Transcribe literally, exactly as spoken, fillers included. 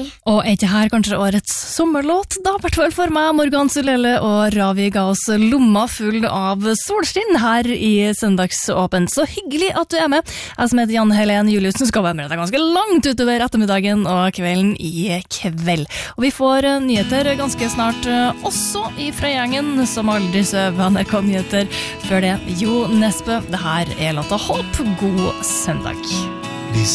Og er ikke her kanskje årets sommerlåt? Da, hvert fall for meg, Morgan Sulele og Ravi ga oss lomma full av solskinn her i Søndagsåpen. Så hyggelig at du er med. Jeg som heter Janne Helen Juliussen skal være med deg ganske langt utover ettermiddagen og kvelden i kveld. Og vi får nyheter ganske snart også i Frøygjengen, som aldri søv N R K-nyheter. Før det, Jo Nesbø. Det her er låta Håp. God søndag.